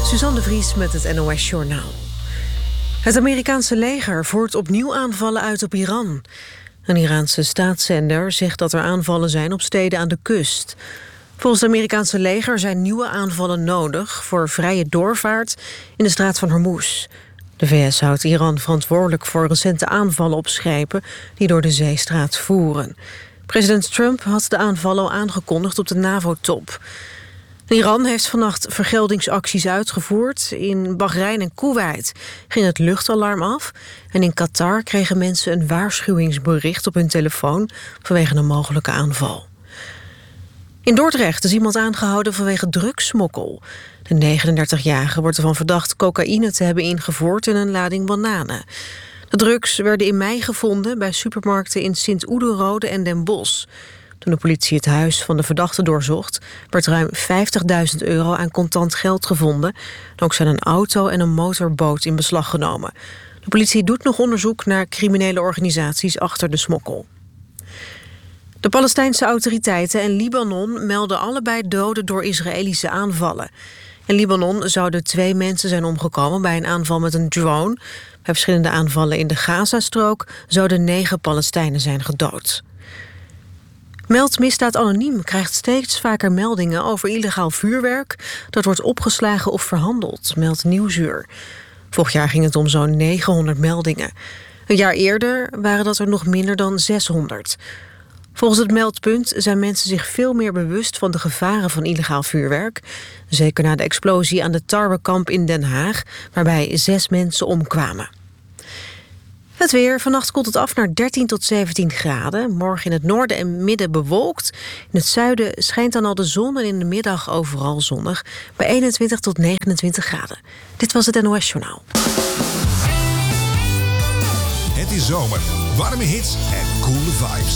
Suzanne de Vries met het NOS-journaal. Het Amerikaanse leger voert opnieuw aanvallen uit op Iran. Een Iraanse staatszender zegt dat er aanvallen zijn op steden aan de kust. Volgens het Amerikaanse leger zijn nieuwe aanvallen nodig voor vrije doorvaart in de straat van Hormuz. De VS houdt Iran verantwoordelijk voor recente aanvallen op schepen die door de zeestraat voeren. President Trump had de aanvallen al aangekondigd op de NAVO-top. Iran heeft vannacht vergeldingsacties uitgevoerd. In Bahrein en Koeweit ging het luchtalarm af. En in Qatar kregen mensen een waarschuwingsbericht op hun telefoon vanwege een mogelijke aanval. In Dordrecht is iemand aangehouden vanwege drugssmokkel. De 39-jarige wordt ervan verdacht cocaïne te hebben ingevoerd in een lading bananen. De drugs werden in mei gevonden bij supermarkten in Sint-Oederode en Den Bosch. Toen de politie het huis van de verdachte doorzocht, werd ruim €50.000 aan contant geld gevonden. Ook zijn een auto en een motorboot in beslag genomen. De politie doet nog onderzoek naar criminele organisaties achter de smokkel. De Palestijnse autoriteiten en Libanon melden allebei doden door Israëlische aanvallen. In Libanon zouden 2 mensen zijn omgekomen bij een aanval met een drone. Bij verschillende aanvallen in de Gazastrook zouden 9 Palestijnen zijn gedood. Meld Misdaad Anoniem krijgt steeds vaker meldingen over illegaal vuurwerk dat wordt opgeslagen of verhandeld, meldt Nieuwsuur. Vorig jaar ging het om zo'n 900 meldingen. Een jaar eerder waren dat er nog minder dan 600. Volgens het meldpunt zijn mensen zich veel meer bewust van de gevaren van illegaal vuurwerk. Zeker na de explosie aan de Tarwekamp in Den Haag, waarbij 6 mensen omkwamen. Het weer. Vannacht koelt het af naar 13 tot 17 graden. Morgen in het noorden en midden bewolkt. In het zuiden schijnt dan al de zon en in de middag overal zonnig. Bij 21 tot 29 graden. Dit was het NOS-journaal. Het is zomer. Warme hits en coole vibes.